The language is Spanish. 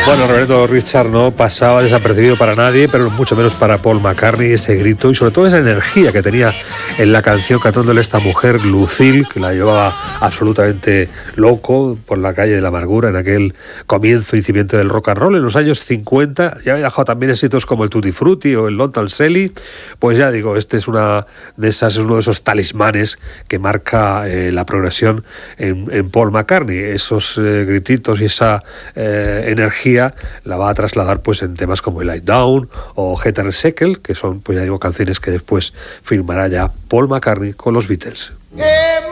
Bueno, Reverendo Richard no pasaba desapercibido para nadie, pero mucho menos para Paul McCartney, ese grito y sobre todo esa energía que tenía en la canción cantándole esta mujer, Lucille, que la llevaba absolutamente loco por la calle de la amargura en aquel comienzo incipiente del rock and roll en los años 50. Ya había dejado también éxitos como el Tutti Frutti o el Long Sally. Pues ya digo, este es uno de esos talismanes que marca la progresión en Paul McCartney. Esos grititos y esa energía la va a trasladar pues en temas como el Light Down o Head and Shackle, que son, pues ya digo, canciones que después firmará ya Paul McCartney con los Beatles.